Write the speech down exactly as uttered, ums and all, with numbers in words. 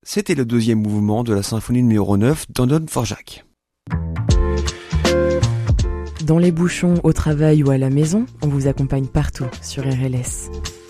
C'était le deuxième mouvement de la symphonie numéro neuf d'Anton Dvorak. Dans les bouchons, au travail ou à la maison, on vous accompagne partout sur R L S.